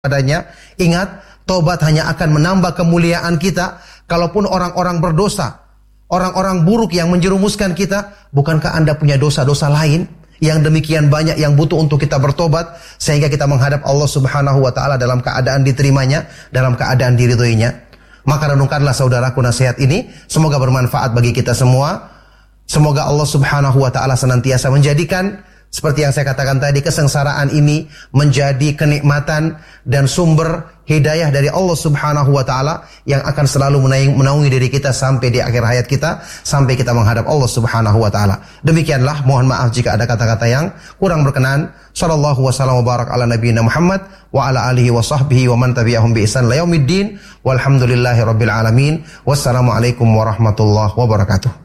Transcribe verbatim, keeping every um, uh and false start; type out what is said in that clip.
Adanya, ingat, tobat hanya akan menambah kemuliaan kita. Kalaupun orang-orang berdosa, orang-orang buruk yang menjerumuskan kita, bukankah Anda punya dosa-dosa lain yang demikian banyak yang butuh untuk kita bertobat sehingga kita menghadap Allah Subhanahu wa taala dalam keadaan diterimanya, dalam keadaan diridhoinya. Maka renungkanlah saudaraku nasihat ini, semoga bermanfaat bagi kita semua. Semoga Allah Subhanahu wa taala senantiasa menjadikan, seperti yang saya katakan tadi, kesengsaraan ini menjadi kenikmatan dan sumber hidayah dari Allah Subhanahu wa taala yang akan selalu menaungi diri kita sampai di akhir hayat kita, sampai kita menghadap Allah Subhanahu wa taala. Demikianlah, mohon maaf jika ada kata-kata yang kurang berkenan. Sallallahu wasallam wa barak ala nabiyina Muhammad wa ala alihi wa sahbihi wa man tabi'ahum bi ihsan ila yaumiddin. Walhamdulillahirabbil alamin. Wassalamualaikum warahmatullahi wabarakatuh.